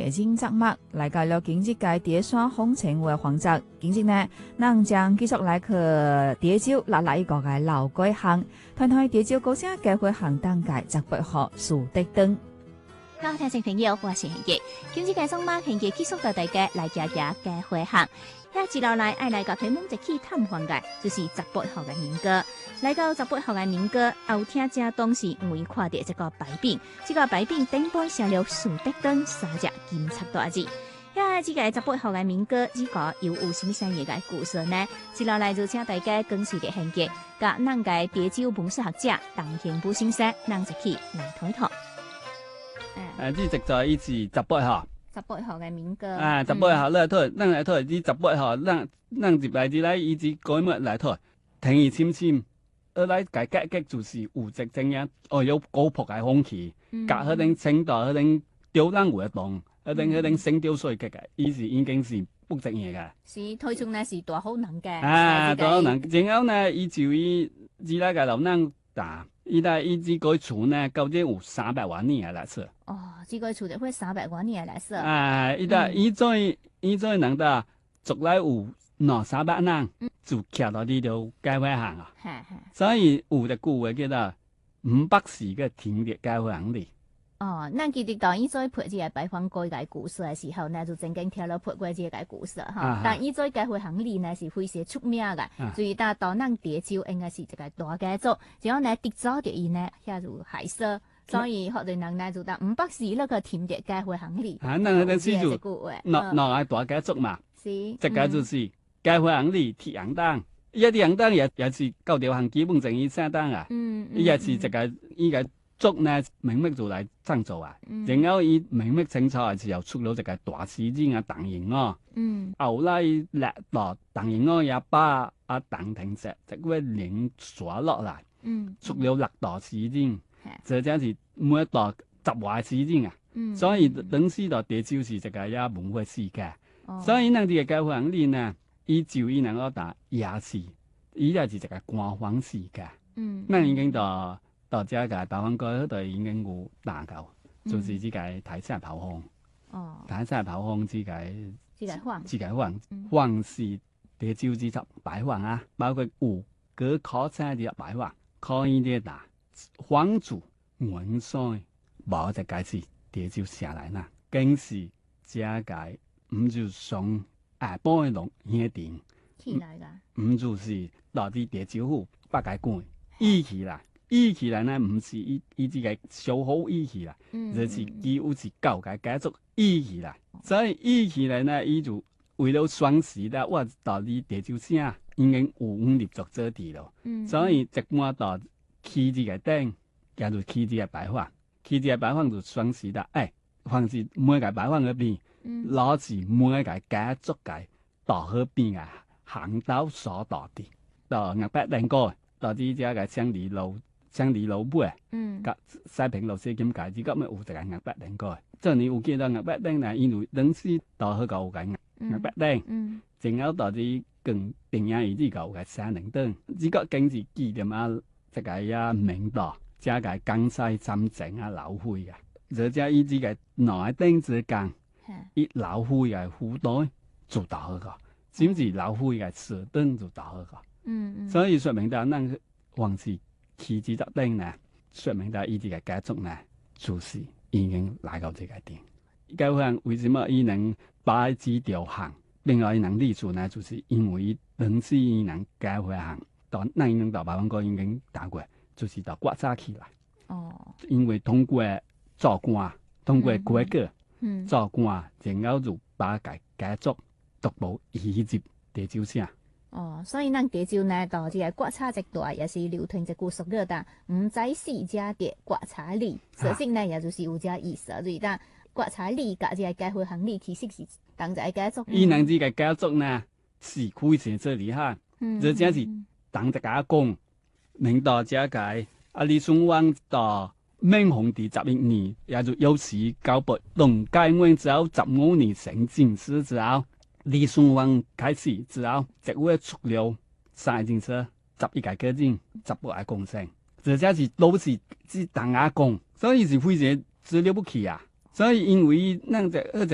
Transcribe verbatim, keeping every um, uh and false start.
嘅經濟脈來到了經濟界跌雙紅情為黃則經濟呢，能將繼續來去跌招落嚟一個嘅老改行，睇睇跌招高聲嘅會行當界則不可數的燈。 各位聽眾朋友，我是陳傑，經濟界中馬現嘅繼續到大家來夾夾嘅會行。遐接落來愛來個題目一起探訪嘅，就是十八號嘅民歌。來到十八號嘅民歌，後聽者當時會看到這個牌匾，這個牌匾頂部寫了豎德燈三隻金色大字。遐這個十八號嘅民歌，這個又有什麼商業嘅故事呢？接落來就請大家跟隨嘅現節，甲咱個潮州文史學者陳興武先生，咱一起來討討。 誒，呢直在呢次十八號。 十八號嘅民歌。 啊，十八號咧，拖，咱來拖，呢十八號，咱咱入來啲來，以至改末來拖，天意深深，而來改革嘅就是有直正樣，哦有高폭嘅風氣，隔嗰啲青島嗰啲吊人活動，嗰啲嗰啲聲調衰極嘅，以是已經是不正嘢嘅。 是推出呢是大好能嘅。 啊，大好能，然後呢，依就依依來個老人打。伊來伊只個厝呢，究竟有三百萬年來說。 哦，只個厝就會三百萬年來說。 啊，伊來伊再伊再能得族來有兩三百人，就徛到呢度街會行啊。所以有隻句話叫做五百時嘅天地街會行哩。 哦，咱記得當伊再拍這個擺放過嘅故事嘅時候呢，就曾經聽了拍過這個故事哈。啊、但伊再街會行哩呢是非常出名嘅，啊、所以但當咱潮州應該是一個大家族，只要呢跌咗嘅伊呢，遐就海色，所以好多人呢就當五百時那個天地街會行哩。 啊，那個是就那那個大家族嘛，是，這個就是街會行哩鐵陽燈，伊個鐵陽燈也也是九條行基本正義三燈啊，嗯，伊也是一個伊個。竹呢，明明就嚟創造啊！嗯、然後伊明明清楚嘅時候出咗一個大獅子啊，鄧型哦。嗯。後來落落鄧型哦也把啊鄧廷石即個領鎖落嚟。嗯。出咗六大獅子，這真是每一代十壞獅子啊！嗯。所以等時代地就是一個也文化世界。哦。所以呢啲嘅街坊裡呢，伊就伊能夠打夜市，伊也是一個官方世界。嗯。那已經到。到這個台灣嗰度已經有打夠，嗯、就是這個台山炮轟。哦，台山炮轟這個，這個放，這個放，放是潮州之十擺放啊，包括有各考察的擺放，可以的打皇族元帥，冇就解釋潮州下來啦，更是這個唔就上下波嘅龍一定起來啦，唔就是到底潮州府八解官依起來。依起來呢，唔是依依啲嘅小好依起來，嗯、就是幾乎是舊嘅家族依起來。嗯、所以依起來呢，伊就為了雙十啦，我到啲潮州省已經有五立足做啲咯。嗯、所以一般到起字嘅頂，叫做起字嘅擺放，起字嘅擺放就雙十啦。誒、哎，凡是每個擺放嗰邊，攞住、嗯、每個家族嘅到嗰邊嘅行到所到啲，到廿八零個，到啲只嘅雙里路。像李老闆，嗯，甲西平路四金界，只咁咪有一個硬白頂過。即係你有見到硬白頂呢，因為當時到去個有個硬硬白頂，嗯，正好到啲更定樣而啲個嘅三零燈，只個經濟紀念啊，即係啊明代，即係江西深圳啊老灰嘅，而且依啲嘅內丁之間，依老灰嘅褲袋做到去個，甚至老灰嘅蛇燈做到去個，嗯嗯，所以說明到那個往事。起子特丁呢，說明到依啲嘅家族呢，就是已經來到這個點。街會行為什麼伊能擺紙條行，另外伊能立足呢，就是因為當時伊能街會行到那伊能到百萬個已經打過，就是到刮痧起來。哦，因為通過做官，通過改革，嗯，做官，然後就把家家族逐步移接地招先。 哦，所以咱潮州呢，到這個刮痧這段也是流傳一句俗語的，唔知死家的刮痧哩，實質呢也就是有這意思。所以但刮痧哩甲這個街會行哩，其實是同一個家族。 伊能這個家族呢，是非常之厲害，這真是同一家公。明代這個啊，李舜瑗到明皇帝十一年，也就有時交撥龍介元之後十五年成進士之後。李舜瑗開始之後，一位出了三件事，十一個個人，十八個公生，這才是都是是同阿公，所以是非常之了不起啊！所以因為咱這